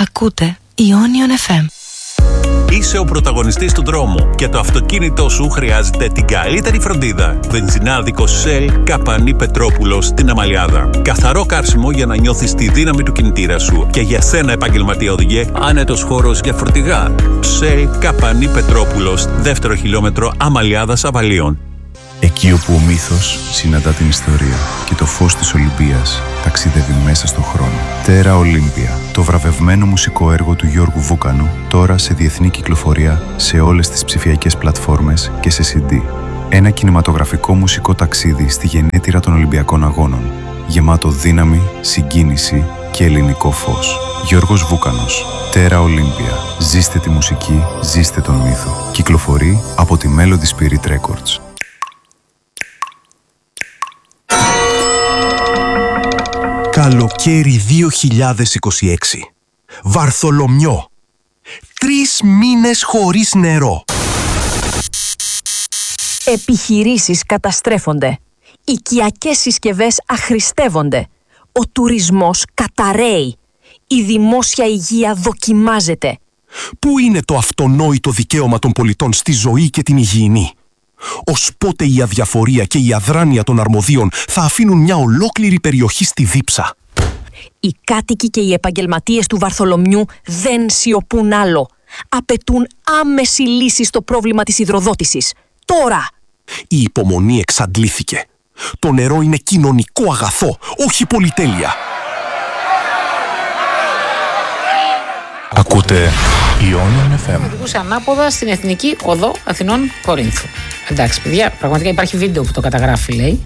Ακούτε Ionion FM. Είσαι ο πρωταγωνιστής του δρόμου και το αυτοκίνητό σου χρειάζεται την καλύτερη φροντίδα. Βενζινάδικο Shell Καπανή Πετρόπουλος στην Αμαλιάδα. Καθαρό καύσιμο για να νιώθεις τη δύναμη του κινητήρα σου. Και για σένα, επαγγελματία οδηγέ, άνετος χώρος για φορτηγά. Shell Καπανή Πετρόπουλος, 2ο χιλιόμετρο Αμαλιάδας Αβαλίων. Εκεί όπου ο μύθος συναντά την ιστορία και το φως της Ολυμπίας ταξιδεύει μέσα στον χρόνο. Τέρα Ολύμπια, το βραβευμένο μουσικό έργο του Γιώργου Βούκανου, τώρα σε διεθνή κυκλοφορία σε όλες τις ψηφιακές πλατφόρμες και σε CD. Ένα κινηματογραφικό μουσικό ταξίδι στη γενέτειρα των Ολυμπιακών Αγώνων, γεμάτο δύναμη, συγκίνηση και ελληνικό φως. Γιώργος Βούκανος, Τέρα Ολύμπια. Ζήστε τη μουσική, ζήστε τον μύθο. Κυκλοφορεί από τη Melody Spirit Records. Καλοκαίρι 2026. Βαρθολομιό. 3 μήνες χωρίς νερό. Επιχειρήσεις καταστρέφονται. Οικιακές συσκευές αχρηστεύονται. Ο τουρισμός καταρρέει. Η δημόσια υγεία δοκιμάζεται. Πού είναι το αυτονόητο δικαίωμα των πολιτών στη ζωή και την υγιεινή? Ως πότε η αδιαφορία και η αδράνεια των αρμοδίων θα αφήνουν μια ολόκληρη περιοχή στη δίψα? Οι κάτοικοι και οι επαγγελματίες του Βαρθολομιού δεν σιωπούν άλλο. Απαιτούν άμεση λύση στο πρόβλημα της υδροδότησης. Τώρα! Η υπομονή εξαντλήθηκε. Το νερό είναι κοινωνικό αγαθό, όχι πολυτέλεια. Ακούτε Ionion FM. Οδηγούσε ανάποδα στην Εθνική Οδό Αθηνών Κορίνθου. Εντάξει, παιδιά, πραγματικά υπάρχει βίντεο που το καταγράφει, λέει.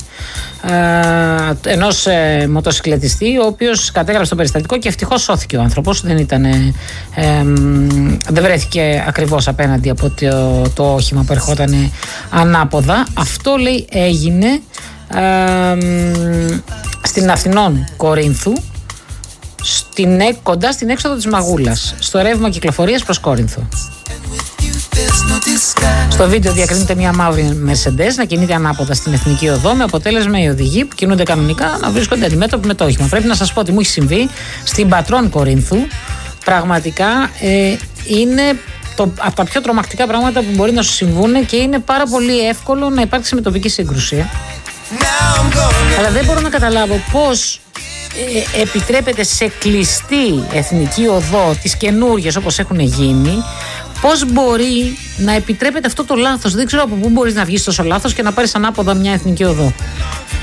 Ενός μοτοσυκλετιστή, ο οποίος κατέγραψε το περιστατικό και ευτυχώς σώθηκε ο άνθρωπος. Δεν βρέθηκε ακριβώς απέναντι από το όχημα που ερχόταν ανάποδα. Αυτό, λέει, έγινε στην Αθηνών Κορίνθου, κοντά στην έξοδο της Μαγούλας, στο ρεύμα κυκλοφορίας προς Κόρινθο. Στο βίντεο διακρίνεται μια μαύρη Mercedes να κινείται ανάποδα στην Εθνική Οδό, με αποτέλεσμα οι οδηγοί που κινούνται κανονικά να βρίσκονται αντιμέτωποι με το όχημα. Πρέπει να σας πω ότι μου έχει συμβεί στην Πατρών Κορίνθου. Πραγματικά είναι από τα πιο τρομακτικά πράγματα που μπορεί να σου συμβούν και είναι πάρα πολύ εύκολο να υπάρξει με τοπική σύγκρουση. Αλλά δεν μπορώ να καταλάβω πώς επιτρέπεται σε κλειστή εθνική οδό, τις καινούργιες όπως έχουν γίνει, πώς μπορεί να επιτρέπεται αυτό το λάθος? Δεν ξέρω από πού μπορείς να βγεις τόσο λάθος και να πάρεις ανάποδα μια εθνική οδό.